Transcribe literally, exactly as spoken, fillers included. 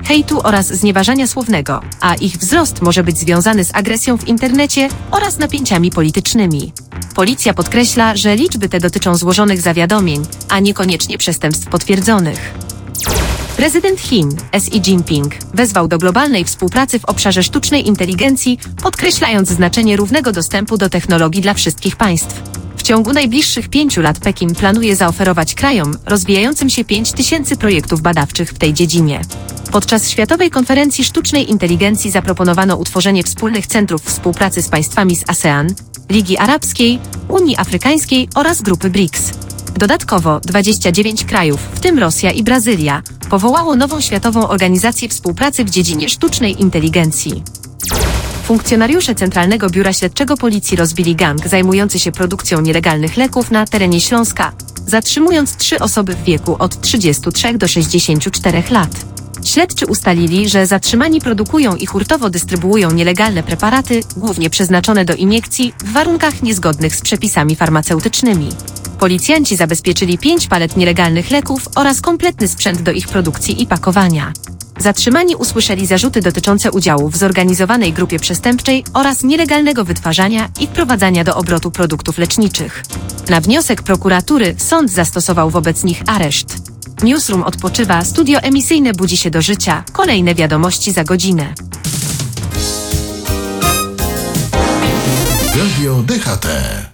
hejtu oraz znieważania słownego, a ich wzrost może być związany z agresją w internecie oraz napięciami politycznymi. Policja podkreśla, że liczby te dotyczą złożonych zawiadomień, a niekoniecznie przestępstw potwierdzonych. Prezydent Chin, Xi Jinping, wezwał do globalnej współpracy w obszarze sztucznej inteligencji, podkreślając znaczenie równego dostępu do technologii dla wszystkich państw. W ciągu najbliższych pięciu lat Pekin planuje zaoferować krajom rozwijającym się pięć tysięcy projektów badawczych w tej dziedzinie. Podczas Światowej Konferencji Sztucznej Inteligencji zaproponowano utworzenie wspólnych centrów współpracy z państwami z ASEAN, Ligi Arabskiej, Unii Afrykańskiej oraz grupy B R I C S. Dodatkowo dwadzieścia dziewięć krajów, w tym Rosja i Brazylia, powołało nową Światową Organizację Współpracy w dziedzinie sztucznej inteligencji. Funkcjonariusze Centralnego Biura Śledczego Policji rozbili gang zajmujący się produkcją nielegalnych leków na terenie Śląska, zatrzymując trzy osoby w wieku od trzydziestu trzech do sześćdziesięciu czterech lat. Śledczy ustalili, że zatrzymani produkują i hurtowo dystrybuują nielegalne preparaty, głównie przeznaczone do iniekcji, w warunkach niezgodnych z przepisami farmaceutycznymi. Policjanci zabezpieczyli pięć palet nielegalnych leków oraz kompletny sprzęt do ich produkcji i pakowania. Zatrzymani usłyszeli zarzuty dotyczące udziału w zorganizowanej grupie przestępczej oraz nielegalnego wytwarzania i wprowadzania do obrotu produktów leczniczych. Na wniosek prokuratury sąd zastosował wobec nich areszt. Newsroom odpoczywa, studio emisyjne budzi się do życia. Kolejne wiadomości za godzinę. Radio D H T.